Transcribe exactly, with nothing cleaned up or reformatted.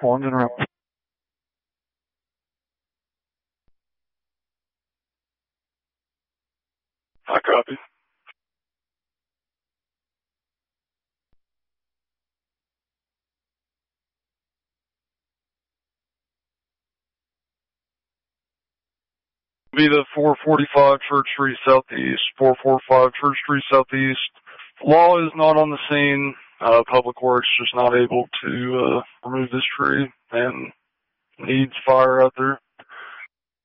One in route. I copy. Be the four forty-five Church Street Southeast, four forty-five Church Street Southeast. Law is not on the scene. Uh, Public Works just not able to uh, remove this tree and needs fire out there.